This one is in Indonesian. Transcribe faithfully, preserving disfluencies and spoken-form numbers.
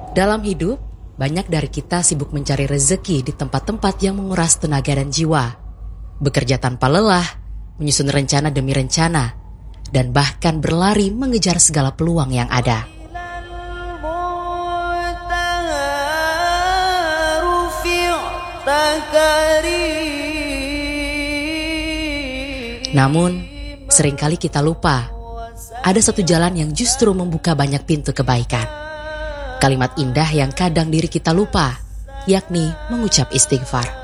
Dalam hidup, banyak dari kita sibuk mencari rezeki di tempat-tempat yang menguras tenaga dan jiwa. Bekerja tanpa lelah, menyusun rencana demi rencana, dan bahkan berlari mengejar segala peluang yang ada. Namun, seringkali kita lupa, ada satu jalan yang justru membuka banyak pintu kebaikan. Kalimat indah yang kadang diri kita lupa, yakni mengucap istighfar.